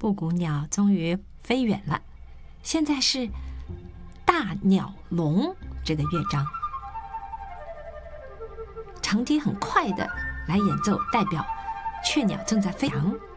布谷鸟终于飞远了。现在是大鸟笼这个乐章，长笛很快的来演奏，代表雀鸟正在飞翔。